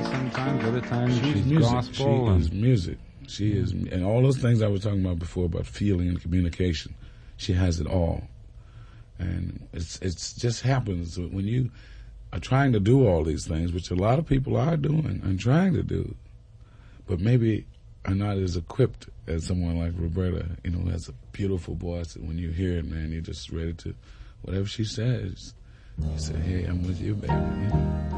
sometimes, other times she's music. gospel. She is music. She is, and all those things I was talking about before about feeling and communication. She has it all, and it's just happens when you are trying to do all these things, which a lot of people are doing and trying to do, but maybe are not as equipped as someone like Roberta, who has a beautiful voice. And when you hear it, man, you're just ready to, whatever she says, you say, hey, I'm with you, baby.